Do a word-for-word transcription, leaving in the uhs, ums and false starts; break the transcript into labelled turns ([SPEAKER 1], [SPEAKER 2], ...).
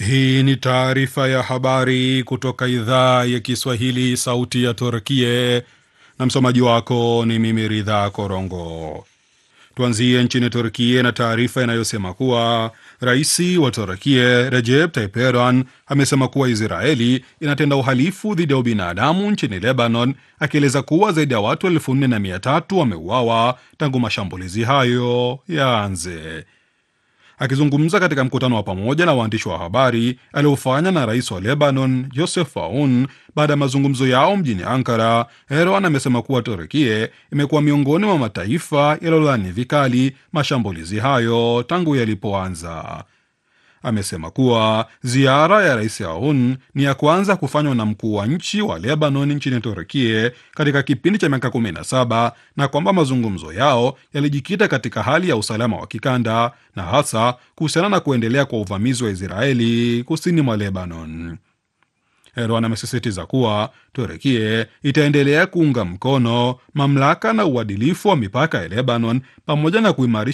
[SPEAKER 1] Hii ni taarifa ya habari kutoka idhaa ya Kiswahili, sauti ya Turkie, na msomaji wako ni mimi Ridha Korongo. Tuanzie nchini Turkie na taarifa inayosema kuwa rais wa Turkie Recep Tayyip Erdogan amesema kuwa Israeli inatenda uhalifu dhidi ya ubinadamu nchini Lebanon, akieleza kuwa zaidi ya watu elfu nne na mia tatu wameuawa tangu mashambulizi hayo yaanze. Akizungumza katika mkutano wa pamoja na waandishi wa habari aliofanya na rais wa Lebanon Joseph Aoun baada ya mazungumzo yao mjini Ankara, Erdogan amesema kuwa Turkie imekuwa miongoni mwa mataifa yaliyolaani vikali mashambulizi hayo tangu yalipoanza. Amesema kuwa ziara ya rais Aoun ni ya kwanza kufanywa na mkuu wa nchi wa Lebanon nchini Turkie katika kipindi cha miaka kumi na saba na kwamba mazungumzo yao yalijikita katika hali ya usalama wa kikanda na hasa kuhusiana na kuendelea kwa uvamizi wa Israeli kusini mwa Lebanon. Erdogan amesisitiza kuwa Turkie itaendelea kuunga mkono mamlaka na uadilifu wa mipaka ya Lebanon pamoja na kuimarisha